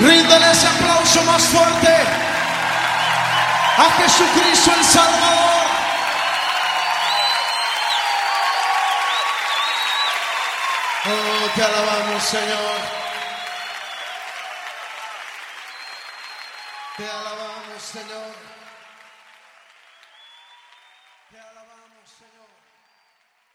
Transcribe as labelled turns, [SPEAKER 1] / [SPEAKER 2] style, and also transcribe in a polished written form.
[SPEAKER 1] Ríndale ese aplauso más fuerte a Jesucristo el Salvador. Oh, te alabamos, Señor. Te alabamos, Señor. Te alabamos, Señor.